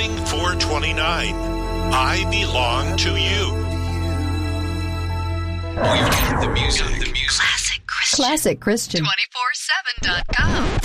Building 429. I belong to you. We've got the music. Classic Christian. 247.com.